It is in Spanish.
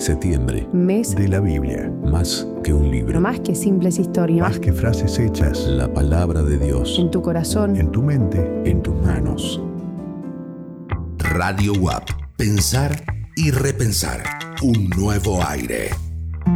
Septiembre. Mes de la Biblia. Más que un libro. No más que simples historias. Más que frases hechas. La palabra de Dios. En tu corazón. En tu mente. En tus manos. Radio WAP. Pensar y repensar. Un nuevo aire.